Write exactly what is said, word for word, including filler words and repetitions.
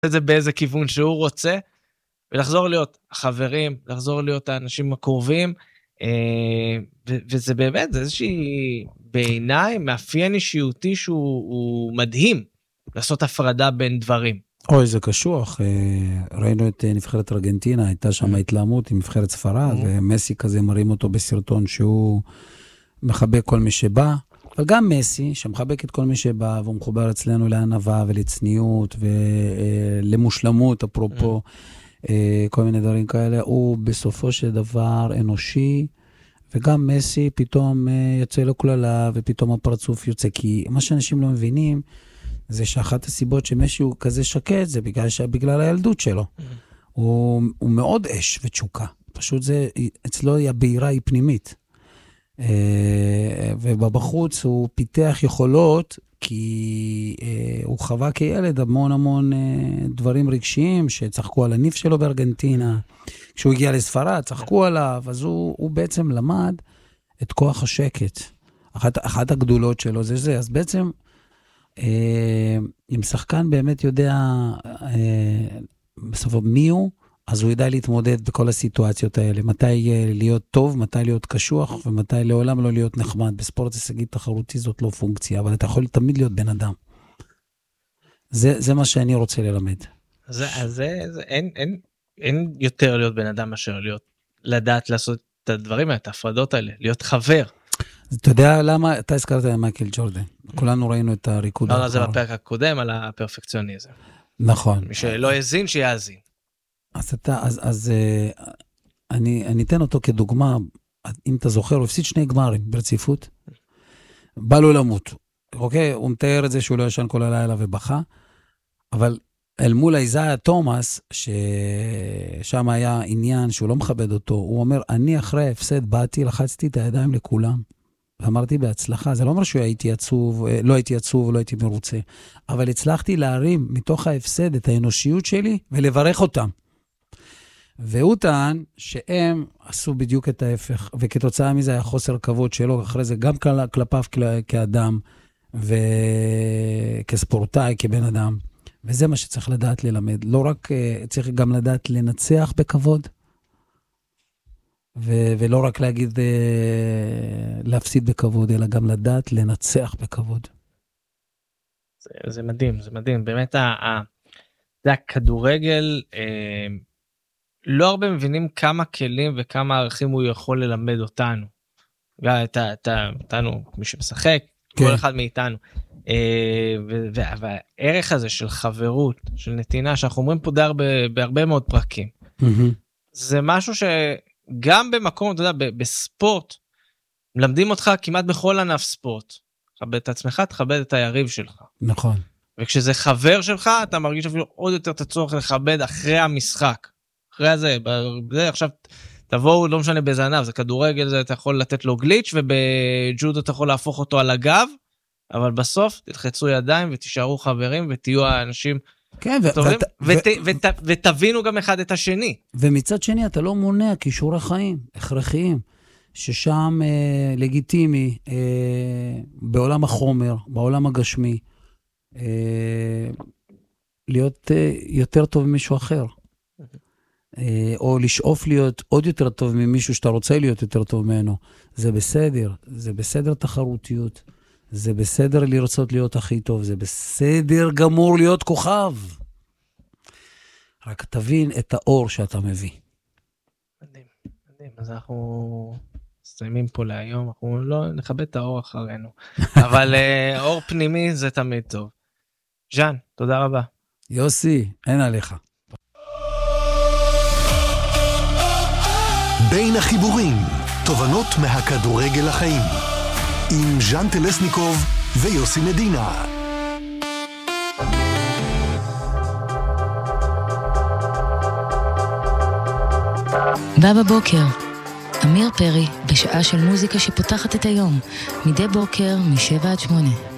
את זה באיזה כיוון שהוא רוצה, ולחזור להיות החברים, לחזור להיות האנשים הקרובים, וזה באמת, זה איזושהי בעיניי מאפיין אישיותי שהוא מדהים, לעשות הפרדה בין דברים. אוי, זה קשוח. ראינו את נבחרת ארגנטינה, הייתה שם התלהמות עם נבחרת ספרד, ומסי כזה מרים אותו בסרטון שהוא מחבק כל מי שבא, אבל גם מסי, שמחבק את כל מי שבא, והוא מחובר אצלנו לענווה ולצניעות ולמושלמות, אפרופו כל מיני דברים כאלה, הוא בסופו של דבר אנושי, וגם מסי פתאום יוצא לו כללה, ופתאום הפרצוף יוצא, כי מה שאנשים לא מבינים, זה שאחת הסיבות שמסי הוא כזה שקט, זה בגלל, בגלל הילדות שלו. הוא, הוא מאוד אש ותשוקה. פשוט זה, אצלו הבהירה היא פנימית. ובבחוץ הוא פיתח יכולות, כי הוא חווה כילד המון המון דברים רגשיים, שצחקו על הניף שלו בארגנטינה. כשהוא הגיע לספרד, צחקו עליו, אז הוא, הוא בעצם למד את כוח השקט. אחת, אחת הגדולות שלו זה זה. אז בעצם, אם שחקן באמת יודע בסופו מי הוא, אז הוא ידע להתמודד בכל הסיטואציות האלה. מתי להיות טוב, מתי להיות קשוח, ומתי לעולם לא להיות נחמד. בספורט הישגי תחרותי זאת לא פונקציה, אבל אתה יכול תמיד להיות בן אדם. זה, זה מה שאני רוצה ללמד. זה, זה, זה, אין, אין, אין יותר להיות בן אדם מאשר להיות, לדעת לעשות את הדברים האלה, את ההפרדות האלה, להיות חבר. אתה יודע למה, אתה הזכרת על מייקל ג'ורדן. כולנו ראינו את הריקוד. לא, לא, זה בפרק הקודם על הפרפקציוניזם. נכון. מי שלא יזין, שיאזין. אז אתה, אז, אז אני, אני אתן אותו כדוגמה, אם אתה זוכר, הוא הפסיד שני גמרים ברציפות, בא לו למות. אוקיי, הוא מתאר את זה שהוא לא ישן כל הלילה ובכה, אבל אל מול איזיה תומאס, ששם היה עניין שהוא לא מכבד אותו, הוא אומר, אני אחרי ההפסד באתי, לחצתי את הידיים לכולם, ואמרתי בהצלחה, זה לא אומר שהייתי עצוב, לא הייתי עצוב ולא הייתי מרוצה, אבל הצלחתי להרים מתוך ההפסד את האנושיות שלי, ולברך אותם. והוא טען שהם עשו בדיוק את ההפך, וכתוצאה מזה היה חוסר כבוד שלו, אחרי זה גם כלפיו כאדם, וכספורטאי, כבן אדם. וזה מה שצריך לדעת ללמד. לא רק, צריך גם לדעת לנצח בכבוד, ו- ולא רק להגיד, להפסיד בכבוד, אלא גם לדעת לנצח בכבוד. זה, זה מדהים, זה מדהים. באמת, ה- ה- זה הכדורגל, אה, לא הרבה מבינים כמה כלים וכמה ערכים הוא יכול ללמד אותנו. גם את, את, אותנו, מי שמשחק, כן. כל אחד מאיתנו. והערך הזה של חברות, של נתינה, שאנחנו אומרים פה די הרבה, בהרבה מאוד פרקים, זה משהו שגם במקום, אתה יודע, בספורט, מלמדים אותך כמעט בכל ענף ספורט. תכבד את עצמך, תכבד את היריב שלך. נכון. וכשזה חבר שלך, אתה מרגיש אפילו עוד יותר את הצורך לכבד אחרי המשחק. אחרי זה, זה עכשיו, תבואו, לא משנה באיזה ענף, זה כדורגל, זה אתה יכול לתת לו גליץ', ובג'ודו אתה יכול להפוך אותו על הגב, אבל בסוף תלחצו ידיים ותישארו חברים ותהיו האנשים כן, טובים, ותבינו גם אחד את השני. ומצד שני אתה לא מונע כישורי חיים, הכרחיים, ששם אה, לגיטימי, אה, בעולם החומר, בעולם הגשמי, אה, להיות אה, יותר טוב ממישהו אחר. אה, או לשאוף להיות עוד יותר טוב ממישהו שאתה רוצה להיות יותר טוב ממנו. זה בסדר, זה בסדר תחרותיות. זה בסדר לרצות להיות הכי טוב, זה בסדר גמור להיות כוכב. רק תבין את האור שאתה מביא. מדהים, מדהים. אז אנחנו מסיימים פה להיום, אנחנו לא נכבד את האור אחרינו. אבל אור פנימי זה תמיד טוב. ז'אן, תודה רבה. יוסי, אין עליך. בין החיבורים, תובנות מהכדורגל לחיים. עם ז'אן טלסניקוב ויוסי מדינה. בא בבוקר, אמיר פרי, בשעה של מוזיקה שפותחת את היום, מדי בוקר משבע עד שמונה.